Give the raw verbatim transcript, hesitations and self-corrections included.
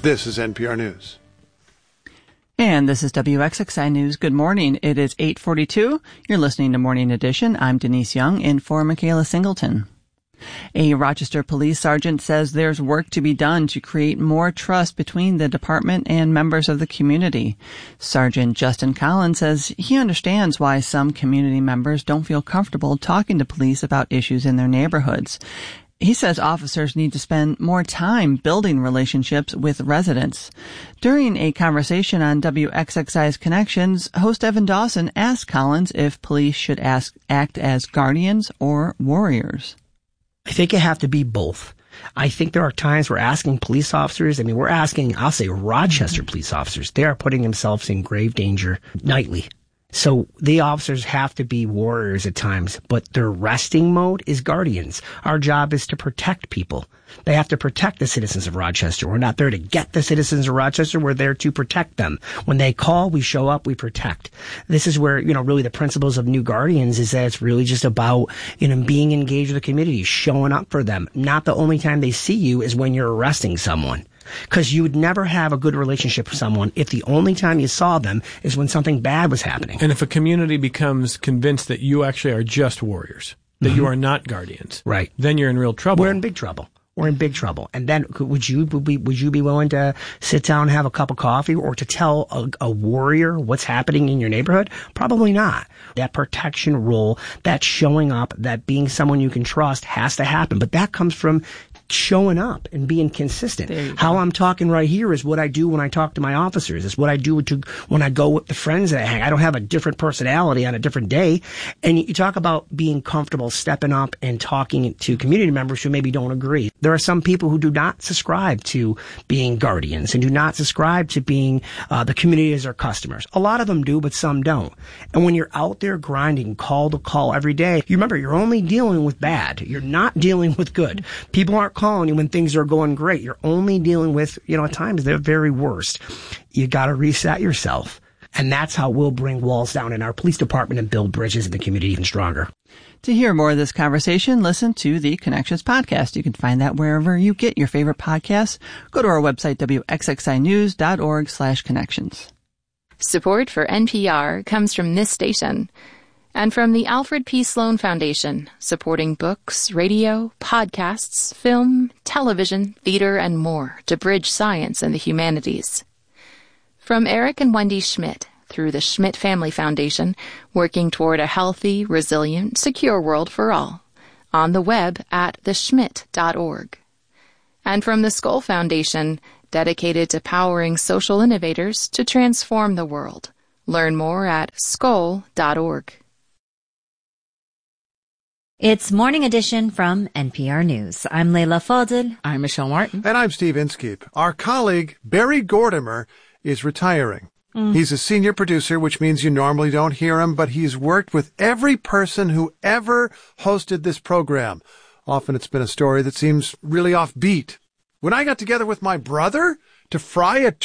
This is N P R News. And this is W X X I News. Good morning. It is eight forty-two. You're listening to Morning Edition. I'm Denise Young in for Michaela Singleton. A Rochester police sergeant says there's work to be done to create more trust between the department and members of the community. Sergeant Justin Collins says he understands why some community members don't feel comfortable talking to police about issues in their neighborhoods. He says officers need to spend more time building relationships with residents. During a conversation on W X X I's Connections, host Evan Dawson asked Collins if police should ask, act as guardians or warriors. I think you have to be both. I think there are times we're asking police officers, I mean, we're asking, I'll say Rochester police officers, they are putting themselves in grave danger nightly. So the officers have to be warriors at times, but their resting mode is guardians. Our job is to protect people. They have to protect the citizens of Rochester. We're not there to get the citizens of Rochester. We're there to protect them. When they call, we show up, we protect. This is where, you know, really the principles of New Guardians is that it's really just about, you know, being engaged with the community, showing up for them. Not the only time they see you is when you're arresting someone. Because you would never have a good relationship with someone if the only time you saw them is when something bad was happening. And if a community becomes convinced that you actually are just warriors, that mm-hmm. you are not guardians, right, then you're in real trouble. We're in big trouble. We're in big trouble. And then would you would, be, would you be willing to sit down and have a cup of coffee or to tell a, a warrior what's happening in your neighborhood? Probably not. That protection role, that showing up, that being someone you can trust has to happen. But that comes from showing up and being consistent. How I'm talking right here is what I do when I talk to my officers. It's what I do to, when I go with the friends that I hang. I don't have a different personality on a different day. And you talk about being comfortable stepping up and talking to community members who maybe don't agree. There are some people who do not subscribe to being guardians and do not subscribe to being uh, the community as their customers. A lot of them do, but some don't. And when you're out there grinding call to call every day, you remember you're only dealing with bad. You're not dealing with good. People aren't calling you when things are going great. You're only dealing with, you know, at times they're very worst. You got to reset yourself. And that's how we'll bring walls down in our police department and build bridges in the community even stronger. To hear more of this conversation, listen to the Connections podcast. You can find that wherever you get your favorite podcasts. Go to our website, W X X I news dot org slash connections. Support for N P R comes from this station and from the Alfred P. Sloan Foundation, supporting books, radio, podcasts, film, television, theater, and more to bridge science and the humanities. From Eric and Wendy Schmidt, through the Schmidt Family Foundation, working toward a healthy, resilient, secure world for all, on the web at the schmidt dot org. And from the Skoll Foundation, dedicated to powering social innovators to transform the world. Learn more at skoll dot org. It's Morning Edition from N P R News. I'm Leila Fadel. I'm Michelle Martin. And I'm Steve Inskeep. Our colleague, Barry Gordimer, is retiring. Mm. He's a senior producer, which means you normally don't hear him, but he's worked with every person who ever hosted this program. Often it's been a story that seems really offbeat. When I got together with my brother to fry a